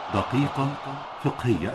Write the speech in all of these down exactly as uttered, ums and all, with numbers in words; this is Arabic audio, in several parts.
دقيقة فقهية.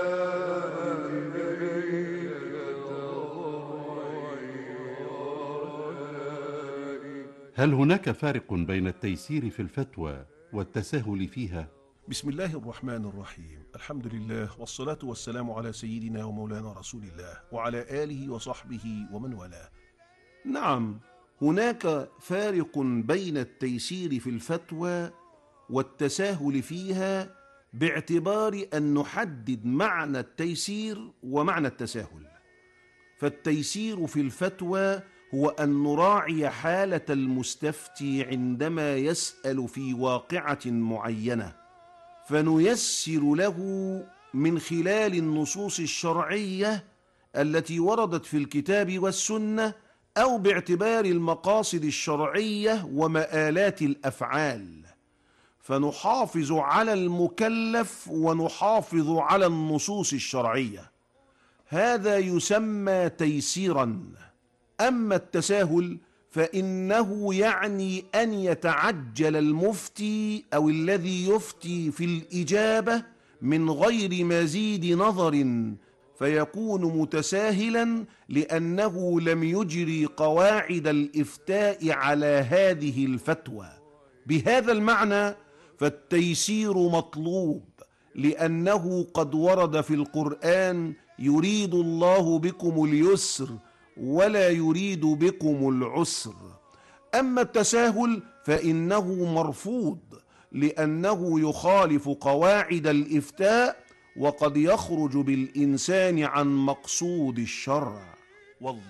هل هناك فارق بين التيسير في الفتوى والتساهل فيها؟ بسم الله الرحمن الرحيم. الحمد لله والصلاة والسلام على سيدنا ومولانا رسول الله وعلى آله وصحبه ومن والاه. نعم، هناك فارق بين التيسير في الفتوى والتساهل فيها باعتبار أن نحدد معنى التيسير ومعنى التساهل. فالتيسير في الفتوى هو أن نراعي حالة المستفتي عندما يسأل في واقعة معينة، فنيسر له من خلال النصوص الشرعية التي وردت في الكتاب والسنة، أو باعتبار المقاصد الشرعية ومآلات الأفعال، فنحافظ على المكلف ونحافظ على النصوص الشرعية. هذا يسمى تيسيرا. أما التساهل فإنه يعني أن يتعجل المفتي أو الذي يفتي في الإجابة من غير مزيد نظر، فيكون متساهلا لأنه لم يجري قواعد الإفتاء على هذه الفتوى. بهذا المعنى فالتيسير مطلوب، لأنه قد ورد في القرآن: يريد الله بكم اليسر ولا يريد بكم العسر. أما التساهل فإنه مرفوض، لأنه يخالف قواعد الإفتاء وقد يخرج بالإنسان عن مقصود الشرع. والله